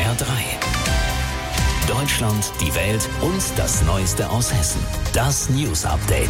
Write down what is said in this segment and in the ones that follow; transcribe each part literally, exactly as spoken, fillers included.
R drei. Deutschland, die Welt und das Neueste aus Hessen. Das News Update.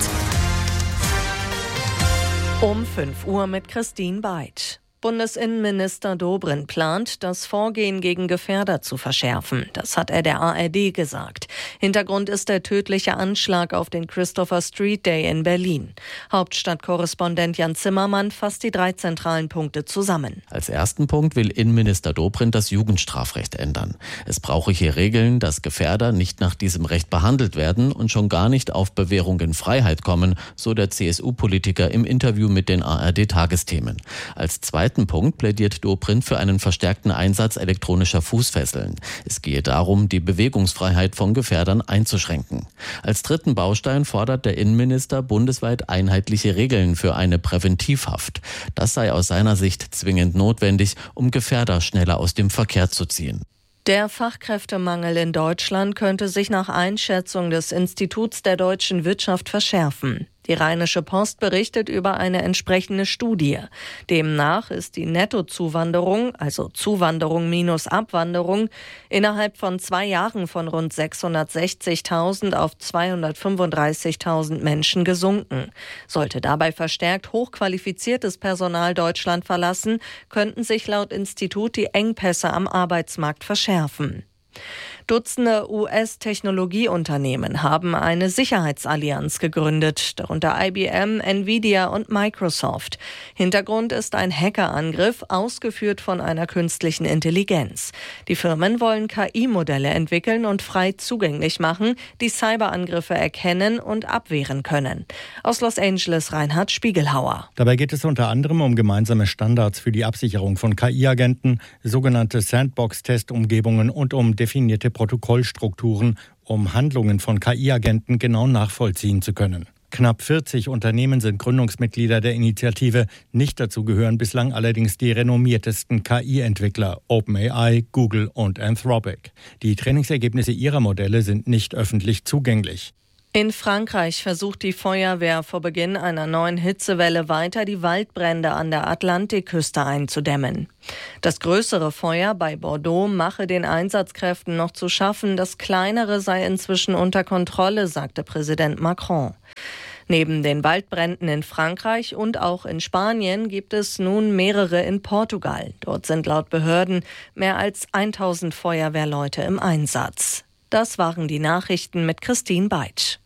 Um fünf Uhr mit Christine Beid. Bundesinnenminister Dobrindt plant, das Vorgehen gegen Gefährder zu verschärfen. Das hat er der A R D gesagt. Hintergrund ist der tödliche Anschlag auf den Christopher Street Day in Berlin. Hauptstadtkorrespondent Jan Zimmermann fasst die drei zentralen Punkte zusammen. Als ersten Punkt will Innenminister Dobrindt das Jugendstrafrecht ändern. Es brauche hier Regeln, dass Gefährder nicht nach diesem Recht behandelt werden und schon gar nicht auf Bewährung in Freiheit kommen, so der C S U-Politiker im Interview mit den A R D-Tagesthemen. Als zweiten Punkt plädiert Dobrindt für einen verstärkten Einsatz elektronischer Fußfesseln. Es gehe darum, die Bewegungsfreiheit von Gefährdern einzuschränken. Als dritten Baustein fordert der Innenminister bundesweit einheitliche Regeln für eine Präventivhaft. Das sei aus seiner Sicht zwingend notwendig, um Gefährder schneller aus dem Verkehr zu ziehen. Der Fachkräftemangel in Deutschland könnte sich nach Einschätzung des Instituts der deutschen Wirtschaft verschärfen. Die Rheinische Post berichtet über eine entsprechende Studie. Demnach ist die Nettozuwanderung, also Zuwanderung minus Abwanderung, innerhalb von zwei Jahren von rund sechshundertsechzigtausend auf zweihundertfünfunddreißigtausend Menschen gesunken. Sollte dabei verstärkt hochqualifiziertes Personal Deutschland verlassen, könnten sich laut Institut die Engpässe am Arbeitsmarkt verschärfen. Dutzende U S-Technologieunternehmen haben eine Sicherheitsallianz gegründet, darunter I B M, Nvidia und Microsoft. Hintergrund ist ein Hackerangriff, ausgeführt von einer künstlichen Intelligenz. Die Firmen wollen K I-Modelle entwickeln und frei zugänglich machen, die Cyberangriffe erkennen und abwehren können. Aus Los Angeles Reinhard Spiegelhauer. Dabei geht es unter anderem um gemeinsame Standards für die Absicherung von K I-Agenten, sogenannte Sandbox-Testumgebungen und um definierte Protokollstrukturen, um Handlungen von K I-Agenten genau nachvollziehen zu können. Knapp vierzig Unternehmen sind Gründungsmitglieder der Initiative. Nicht dazu gehören bislang allerdings die renommiertesten K I-Entwickler OpenAI, Google und Anthropic. Die Trainingsergebnisse ihrer Modelle sind nicht öffentlich zugänglich. In Frankreich versucht die Feuerwehr vor Beginn einer neuen Hitzewelle weiter die Waldbrände an der Atlantikküste einzudämmen. Das größere Feuer bei Bordeaux mache den Einsatzkräften noch zu schaffen, das kleinere sei inzwischen unter Kontrolle, sagte Präsident Macron. Neben den Waldbränden in Frankreich und auch in Spanien gibt es nun mehrere in Portugal. Dort sind laut Behörden mehr als tausend Feuerwehrleute im Einsatz. Das waren die Nachrichten mit Christine Beid.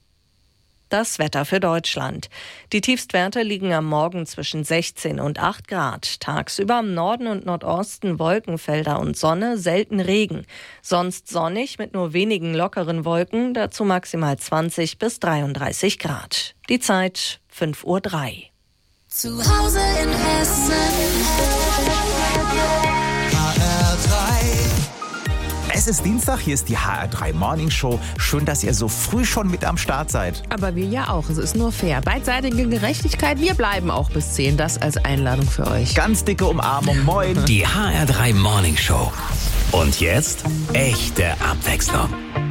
Das Wetter für Deutschland. Die Tiefstwerte liegen am Morgen zwischen sechzehn und acht Grad. Tagsüber im Norden und Nordosten Wolkenfelder und Sonne, selten Regen. Sonst sonnig mit nur wenigen lockeren Wolken, dazu maximal zwanzig bis dreiunddreißig Grad. Die Zeit fünf Uhr drei. Zu Hause in Hessen. H R drei. Es ist Dienstag, hier ist die H R drei Morning Show. Schön, dass ihr so früh schon mit am Start seid. Aber wir ja auch, es ist nur fair. Beidseitige Gerechtigkeit, wir bleiben auch bis zehn. Das als Einladung für euch. Ganz dicke Umarmung, moin. Die H R drei Morning Show. Und jetzt echte Abwechslung.